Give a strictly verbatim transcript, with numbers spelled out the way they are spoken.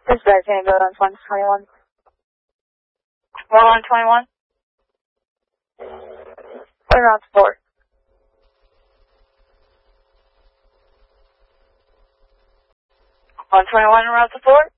This guy's gonna go on one twenty-one. one one twenty-one. Put her on support. one twenty-one around support.